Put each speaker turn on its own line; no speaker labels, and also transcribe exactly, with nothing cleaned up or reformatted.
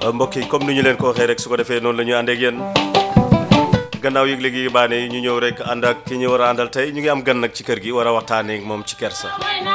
mbokk yi comme ni ñu leen ko waxee rek su ko defee noonu la ñu àndee ak yéen gannaaw yëg léegi baane yi ñu ñëw rek ànd ak ki ñu war a àndal tey ñu ngi am gan nag ci kër gi war a waxtaanee ak moom ci kersa